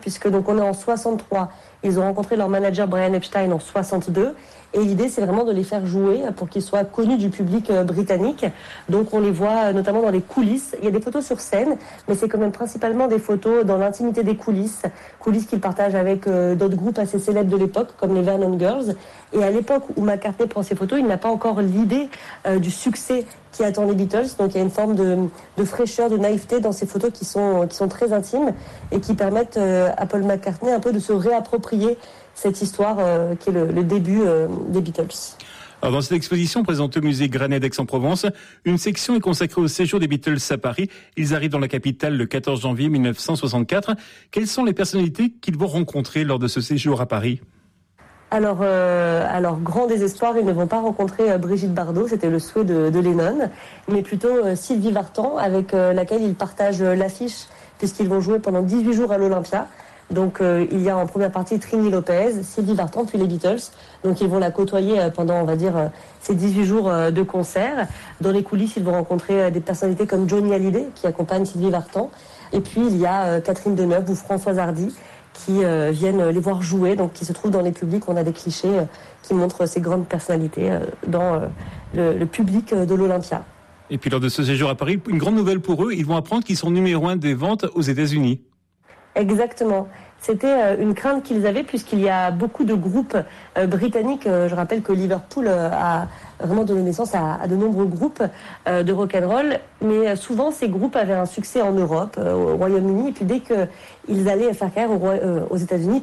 puisque donc on est en 63. Ils ont rencontré leur manager Brian Epstein en 62. Et l'idée, c'est vraiment de les faire jouer pour qu'ils soient connus du public britannique. Donc on les voit notamment dans les coulisses. Il y a des photos sur scène, mais c'est quand même principalement des photos dans l'intimité des coulisses. Coulisses qu'ils partagent avec d'autres groupes assez célèbres de l'époque, comme les Vernon Girls. Et à l'époque où McCartney prend ces photos, il n'a pas encore l'idée du succès qui attend les Beatles. Donc il y a une forme de fraîcheur, de naïveté dans ces photos qui sont très intimes et qui permettent à Paul McCartney un peu de se réapproprier cette histoire qui est le début des Beatles. Alors dans cette exposition présentée au musée Granet d'Aix-en-Provence, une section est consacrée au séjour des Beatles à Paris. Ils arrivent dans la capitale le 14 janvier 1964. Quelles sont les personnalités qu'ils vont rencontrer lors de ce séjour à Paris ? Alors, grand désespoir, ils ne vont pas rencontrer Brigitte Bardot, c'était le souhait de Lennon, mais plutôt Sylvie Vartan, avec laquelle ils partagent l'affiche, puisqu'ils vont jouer pendant 18 jours à l'Olympia. Donc il y a en première partie Trini Lopez, Sylvie Vartan, puis les Beatles. Donc ils vont la côtoyer pendant, on va dire, ces 18 jours de concert. Dans les coulisses, ils vont rencontrer des personnalités comme Johnny Hallyday, qui accompagne Sylvie Vartan. Et puis il y a Catherine Deneuve ou Françoise Hardy, qui viennent les voir jouer, donc qui se trouvent dans les publics. On a des clichés qui montrent ces grandes personnalités dans le public de l'Olympia. Et puis lors de ce séjour à Paris, une grande nouvelle pour eux, ils vont apprendre qu'ils sont numéro 1 des ventes aux États-Unis. Exactement. C'était une crainte qu'ils avaient puisqu'il y a beaucoup de groupes britanniques. Je rappelle que Liverpool a vraiment donné naissance à de nombreux groupes de rock'n'roll. Mais souvent, ces groupes avaient un succès en Europe, au Royaume-Uni. Et puis dès qu'ils allaient faire carrière aux États-Unis,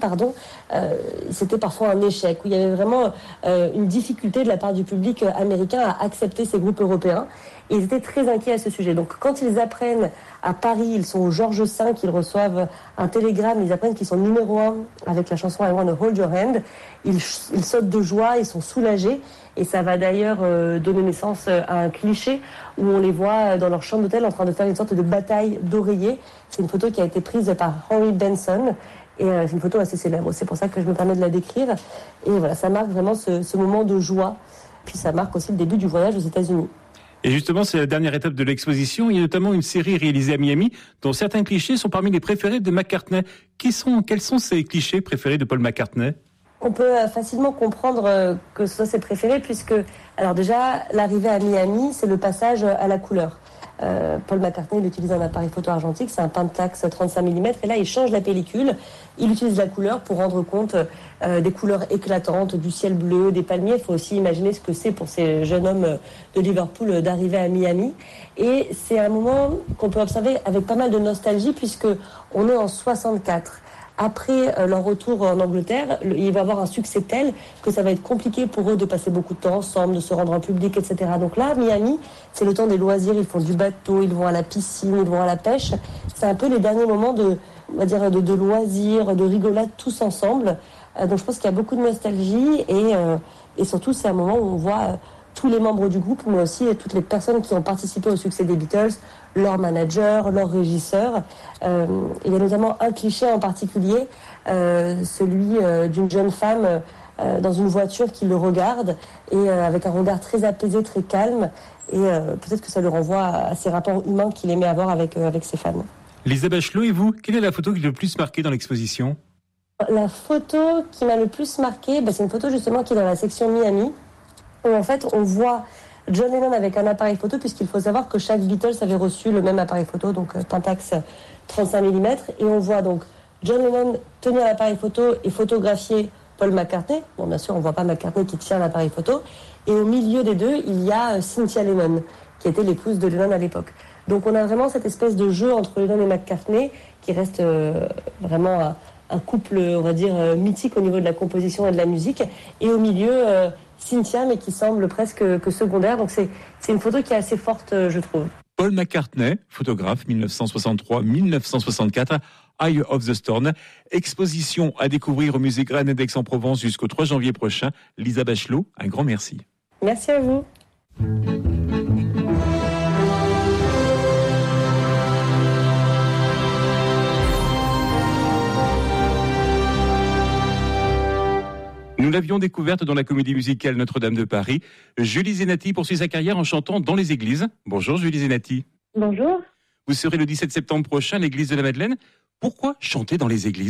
c'était parfois un échec. Où il y avait vraiment une difficulté de la part du public américain à accepter ces groupes européens. Et ils étaient très inquiets à ce sujet. Donc quand ils apprennent à Paris, ils sont au Georges V, ils reçoivent un télégramme, ils apprennent qu'ils sont numéro 1 avec la chanson I Wanna Hold Your Hand. Ils sautent de joie, ils sont soulagés. Et ça va d'ailleurs donner naissance à un cliché où on les voit dans leur chambre d'hôtel en train de faire une sorte de bataille d'oreillers. C'est une photo qui a été prise par Henry Benson. Et c'est une photo assez célèbre. C'est pour ça que je me permets de la décrire. Et voilà, ça marque vraiment ce moment de joie. Puis ça marque aussi le début du voyage aux États-Unis. Et justement, c'est la dernière étape de l'exposition. Il y a notamment une série réalisée à Miami dont certains clichés sont parmi les préférés de McCartney. Quels sont ces clichés préférés de Paul McCartney ? On peut facilement comprendre que ce soit ses préférés puisque, alors déjà, l'arrivée à Miami, c'est le passage à la couleur. Paul McCartney, il utilise un appareil photo argentique, c'est un Pentax 35 mm, et là il change la pellicule, il utilise la couleur pour rendre compte des couleurs éclatantes, du ciel bleu, des palmiers. Il faut aussi imaginer ce que c'est pour ces jeunes hommes de Liverpool d'arriver à Miami. Et c'est un moment qu'on peut observer avec pas mal de nostalgie puisque on est en 64. Après leur retour en Angleterre, il va avoir un succès tel que ça va être compliqué pour eux de passer beaucoup de temps ensemble, de se rendre en public, etc. Donc là, Miami, c'est le temps des loisirs. Ils font du bateau, ils vont à la piscine, ils vont à la pêche. C'est un peu les derniers moments de loisirs, de rigolade tous ensemble. Donc je pense qu'il y a beaucoup de nostalgie et surtout c'est un moment où on voit tous les membres du groupe, mais aussi toutes les personnes qui ont participé au succès des Beatles, leurs managers, leurs régisseurs. Il y a notamment un cliché en particulier, celui d'une jeune femme dans une voiture qui le regarde et avec un regard très apaisé, très calme. Et peut-être que ça le renvoie à ces rapports humains qu'il aimait avoir avec ses fans. Lisa Bachelot, et vous, quelle est la photo qui l'a le plus marqué dans l'exposition ? La photo qui m'a le plus marqué, c'est une photo justement qui est dans la section Miami, où en fait on voit John Lennon avec un appareil photo, puisqu'il faut savoir que chaque Beatles avait reçu le même appareil photo, donc Pentax 35 mm, et on voit donc John Lennon tenir l'appareil photo et photographier Paul McCartney. Bon, bien sûr, on ne voit pas McCartney qui tient l'appareil photo. Et au milieu des deux, il y a Cynthia Lennon, qui était l'épouse de Lennon à l'époque. Donc on a vraiment cette espèce de jeu entre Lennon et McCartney, qui reste vraiment un couple, on va dire, mythique au niveau de la composition et de la musique. Et au milieu, Cynthia, mais qui semble presque que secondaire. Donc c'est une photo qui est assez forte, je trouve. Paul McCartney, photographe 1963-1964, Eye of the Storm. Exposition à découvrir au musée Granet d'Aix-en-Provence jusqu'au 3 janvier prochain. Lisa Bachelot, un grand merci. Merci à vous. Nous l'avions découverte dans la comédie musicale Notre-Dame de Paris. Julie Zenati poursuit sa carrière en chantant dans les églises. Bonjour Julie Zenati. Bonjour. Vous serez le 17 septembre prochain à l'église de la Madeleine. Pourquoi chanter dans les églises ?